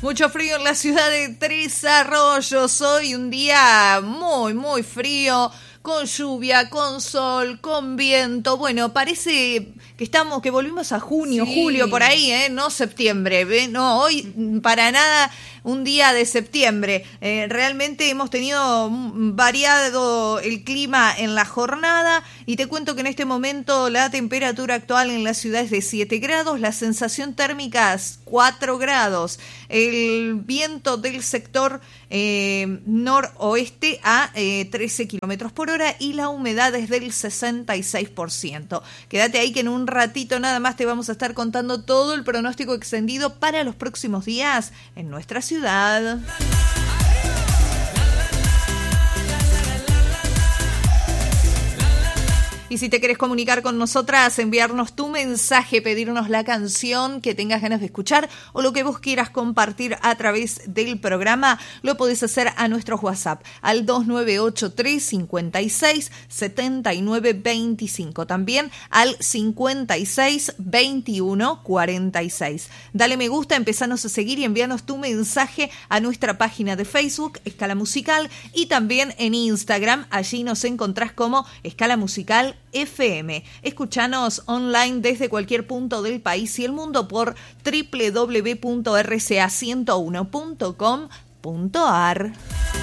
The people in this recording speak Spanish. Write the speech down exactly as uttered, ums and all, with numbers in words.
Mucho frío en la ciudad de Tres Arroyos. Hoy un día muy, muy frío, con lluvia, con sol, con viento. Bueno, parece que estamos, que volvimos a junio, sí. julio, por ahí, ¿eh? No septiembre, ¿eh? No, hoy para nada un día de septiembre. Eh, realmente hemos tenido variado el clima en la jornada y te cuento que en este momento la temperatura actual en la ciudad es de siete grados, la sensación térmica es cuatro grados, el viento del sector eh, noroeste a eh, trece kilómetros por hora y la humedad es del sesenta y seis por ciento. Quédate ahí que en un ratito nada más te vamos a estar contando todo el pronóstico extendido para los próximos días en nuestra ciudad. Y si te querés comunicar con nosotras, enviarnos tu mensaje, pedirnos la canción que tengas ganas de escuchar o lo que vos quieras compartir a través del programa, lo podés hacer a nuestro WhatsApp al dos nueve ocho tres, cinco seis, siete nueve dos cinco, también al cincuenta y seis, veintiuno, cuarenta y seis. Dale me gusta, empezanos a seguir y envíanos tu mensaje a nuestra página de Facebook, Escala Musical, y también en Instagram. Allí nos encontrás como Escala Musical F M. Escuchanos online desde cualquier punto del país y el mundo por doble u doble u doble u punto r c a ciento uno punto com punto a r.